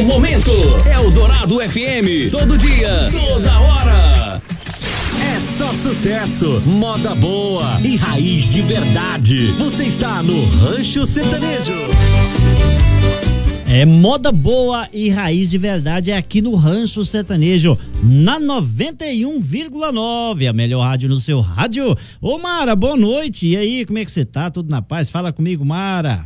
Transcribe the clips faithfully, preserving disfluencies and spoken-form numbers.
do momento. Eldorado F M, todo dia, toda hora. É só sucesso, moda boa e raiz de verdade. Você está no Rancho Sertanejo. É moda boa e raiz de verdade é aqui no Rancho Sertanejo, na noventa e um vírgula nove, a melhor rádio no seu rádio. Ô Mara, boa noite. E aí, como é que você tá? Tudo na paz? Fala comigo, Mara.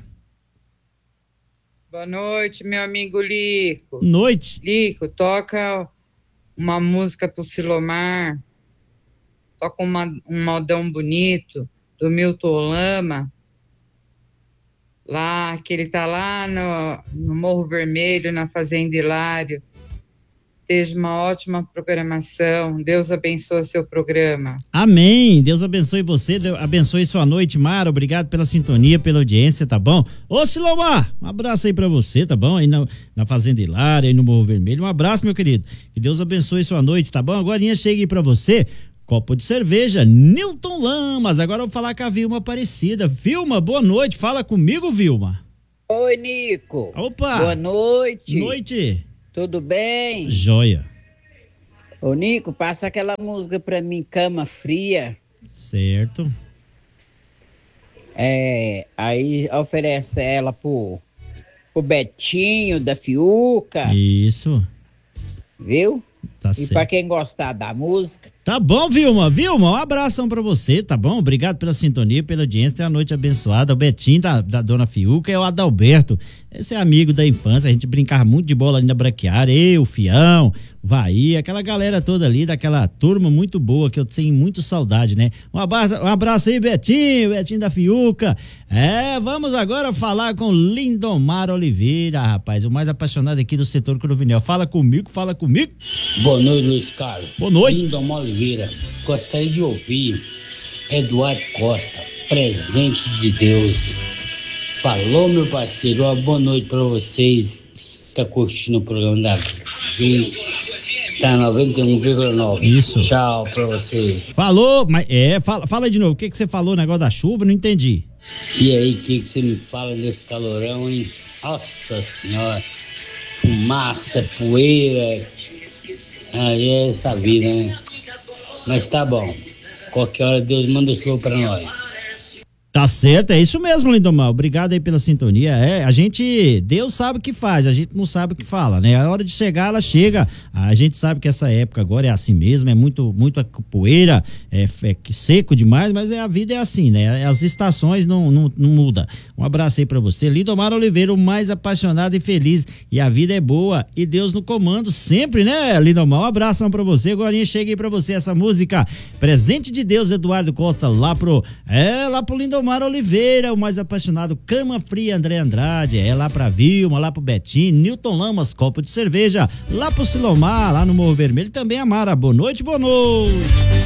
Boa noite, meu amigo Lico. Noite. Lico, toca uma música pro Silomar. Toca uma, um modão bonito do Milton Lama. Lá, que ele tá lá no, no Morro Vermelho, na Fazenda Hilário. Seja uma ótima programação. Deus abençoe seu programa. Amém. Deus abençoe você, Deus abençoe sua noite, Mara. Obrigado pela sintonia, pela audiência, tá bom? Ô, Silomar, um abraço aí pra você, tá bom? Aí na, na Fazenda Hilária, aí no Morro Vermelho. Um abraço, meu querido. Que Deus abençoe sua noite, tá bom? Agorinha chega aí pra você. Copo de cerveja, Newton Lamas. Agora eu vou falar com a Vilma Aparecida. Vilma, boa noite. Fala comigo, Vilma. Oi, Nico. Opa. Boa noite. Noite. Tudo bem? Joia. Ô, Nico, passa aquela música pra mim, Cama Fria. Certo. É, aí oferece ela pro, pro Betinho da Fiuca. Isso. Viu? Tá e certo. pra quem gostar da música. Tá bom, Vilma. Vilma, um abração pra você, tá bom? Obrigado pela sintonia, pela audiência. Tenha uma noite abençoada. O Betinho da, da Dona Fiuca é o Adalberto. Esse é amigo da infância. A gente brincava muito de bola ali na Braquiária. Eu, Fião, Vai, aquela galera toda ali, daquela turma muito boa que eu tenho muito saudade, né? Um abraço, um abraço aí, Betinho, Betinho da Fiuca. É, vamos agora falar com Lindomar Oliveira, rapaz, o mais apaixonado aqui do setor Cruvinel. Fala comigo, fala comigo. Boa noite, Luiz Carlos. Boa noite. Lindomar Oliveira. Gostaria de ouvir Eduardo Costa, Presente de Deus. Falou, meu parceiro. Uma boa noite pra vocês. Tá curtindo o programa da Tá noventa e um vírgula nove. Isso. Tchau pra vocês. Falou, mas é, fala, fala aí de novo. O que que você falou, o negócio da chuva? Não entendi. E aí, o que que você me fala desse calorão, hein? Nossa senhora. Fumaça, poeira. Aí é essa vida, né? Mas tá bom. Qualquer hora Deus manda chuva pra nós. Tá certo, é isso mesmo, Lindomar. Obrigado aí pela sintonia. É, a gente, Deus sabe o que faz, a gente não sabe o que fala, né? A hora de chegar, ela chega. A gente sabe que essa época agora é assim mesmo, é muito, muito poeira, é, é seco demais, mas é, a vida é assim, né? As estações não, não, não mudam. Um abraço aí pra você. Lindomar Oliveira, o mais apaixonado e feliz. E a vida é boa e Deus no comando sempre, né, Lindomar? Um abração pra você. Agora chega aí pra você essa música. Presente de Deus, Eduardo Costa, lá pro, é, lá pro Lindomar Mar Oliveira, o mais apaixonado, Cama Fria, André Andrade, é lá pra Vilma, lá pro Betinho, Newton Lamas, copo de cerveja, lá pro Silomar, lá no Morro Vermelho, também a Mara. Boa noite, boa noite.